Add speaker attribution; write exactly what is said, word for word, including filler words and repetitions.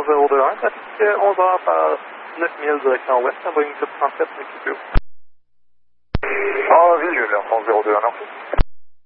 Speaker 1: France zéro deux un, trafic onze heures par neuf mille direction ouest, à Boeing sept cent trente-sept, Mexico.
Speaker 2: Ah oui, je l'ai en France zéro deux un, merci.